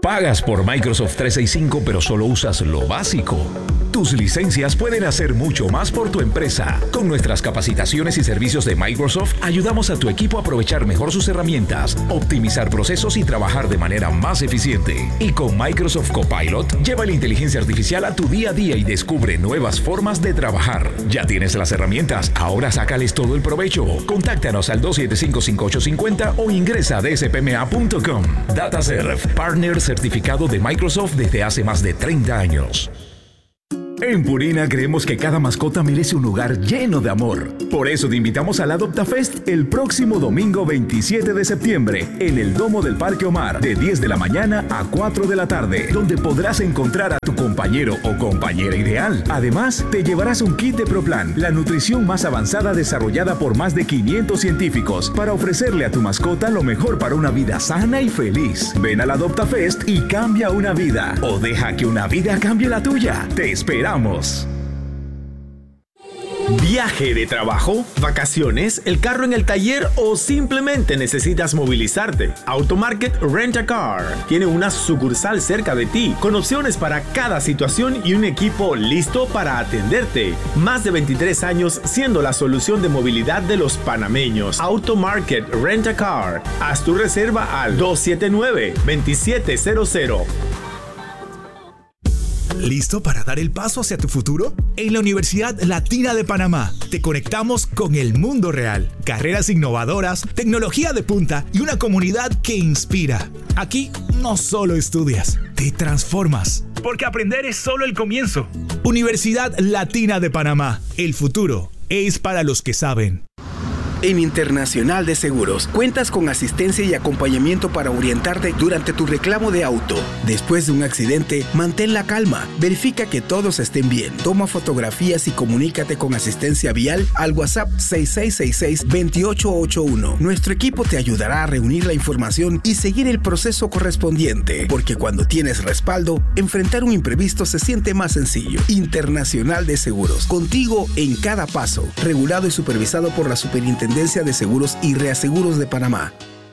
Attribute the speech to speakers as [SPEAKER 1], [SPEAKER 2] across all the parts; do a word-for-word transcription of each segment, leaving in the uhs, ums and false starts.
[SPEAKER 1] Pagas por Microsoft trescientos sesenta y cinco pero solo usas lo básico. Tus licencias pueden hacer mucho más por tu empresa. Con nuestras capacitaciones y servicios de Microsoft, ayudamos a tu equipo a aprovechar mejor sus herramientas, optimizar procesos y trabajar de manera más eficiente. Y con Microsoft Copilot, lleva la inteligencia artificial a tu día a día y descubre nuevas formas de trabajar. Ya tienes las herramientas, ahora sácales todo el provecho. Contáctanos al dos siete cinco, cinco ocho cinco cero o ingresa a d s p m a punto com. DataServe, partner certificado de Microsoft desde hace más de treinta años. En Purina creemos que cada mascota merece un lugar lleno de amor. Por eso te invitamos al AdoptaFest el próximo domingo veintisiete de septiembre en el Domo del Parque Omar de diez de la mañana a cuatro de la tarde, donde podrás encontrar a tu compañero o compañera ideal. Además, te llevarás un kit de ProPlan, la nutrición más avanzada desarrollada por más de quinientos científicos para ofrecerle a tu mascota lo mejor para una vida sana y feliz. Ven al AdoptaFest y cambia una vida, o deja que una vida cambie la tuya. Te esperamos.
[SPEAKER 2] ¿Viaje de trabajo? ¿Vacaciones? ¿El carro en el taller? ¿O simplemente necesitas movilizarte? Automarket Rent a Car tiene una sucursal cerca de ti, con opciones para cada situación y un equipo listo para atenderte. Más de veintitrés años siendo la solución de movilidad de los panameños. Automarket Rent a Car. Haz tu reserva al dos siete nueve, dos siete cero cero.
[SPEAKER 3] ¿Listo para dar el paso hacia tu futuro? En la Universidad Latina de Panamá te conectamos con el mundo real. Carreras innovadoras, tecnología de punta y una comunidad que inspira. Aquí no solo estudias, te transformas. Porque aprender es solo el comienzo. Universidad Latina de Panamá. El futuro es para los que saben.
[SPEAKER 4] En Internacional de Seguros, cuentas con asistencia y acompañamiento para orientarte durante tu reclamo de auto. Después de un accidente, mantén la calma, verifica que todos estén bien, toma fotografías y comunícate con asistencia vial al WhatsApp seis seis seis seis, dos ocho ocho uno. Nuestro equipo te ayudará a reunir la información y seguir el proceso correspondiente, porque cuando tienes respaldo, enfrentar un imprevisto se siente más sencillo. Internacional de Seguros, contigo en cada paso, regulado y supervisado por la Superintendencia de Seguros y Reaseguros de Panamá.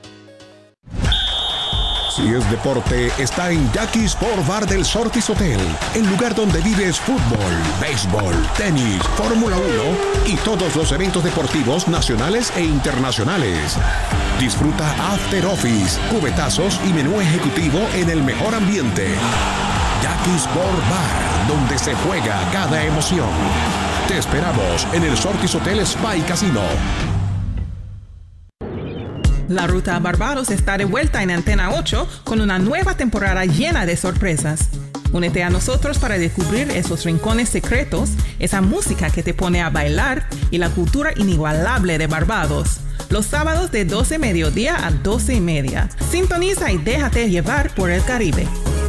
[SPEAKER 5] Si es deporte, está en Jackie Sport Bar del Sortis Hotel, el lugar donde vives fútbol, béisbol, tenis, Fórmula uno y todos los eventos deportivos nacionales e internacionales. Disfruta After Office, cubetazos y menú ejecutivo en el mejor ambiente. Jackie Sport Bar, donde se juega cada emoción. Te esperamos en el Sortis Hotel Spa y Casino.
[SPEAKER 6] La ruta a Barbados está de vuelta en Antena ocho con una nueva temporada llena de sorpresas. Únete a nosotros para descubrir esos rincones secretos, esa música que te pone a bailar y la cultura inigualable de Barbados. Los sábados de doce mediodía a doce y media. Sintoniza y déjate llevar por el Caribe.